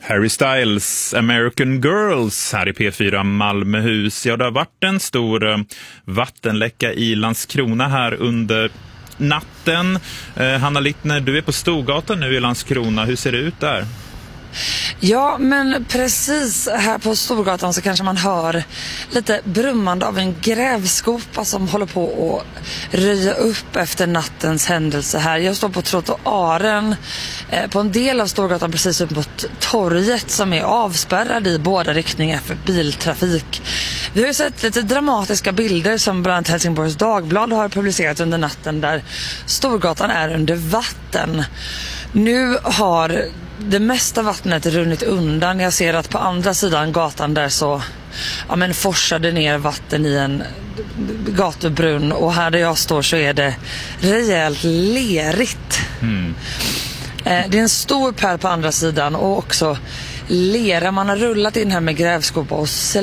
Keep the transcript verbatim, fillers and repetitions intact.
Harry Styles, American Girls här i P fyra Malmöhus. Ja, det har varit en stor uh, vattenläcka i Landskrona här under natten. Uh, Hanna Littner, du är på Storgatan nu i Landskrona. Hur ser det ut där? Ja, men precis här på Storgatan så kanske man hör lite brummande av en grävskopa som håller på att röja upp efter nattens händelse här. Jag står på trottoaren eh, på en del av Storgatan precis upp mot torget som är avspärrad i båda riktningar för biltrafik. Vi har ju sett lite dramatiska bilder som bland annat Helsingborgs Dagblad har publicerat under natten där Storgatan är under vatten. Nu har det mesta vattnet runnit undan. Jag ser att på andra sidan gatan där så ja, men forsade ner vatten i en gatubrunn. Och här där jag står så är det rejält lerigt. Mm. Eh, det är en stor pärl på andra sidan och också lera. Man har rullat in här med grävskopa och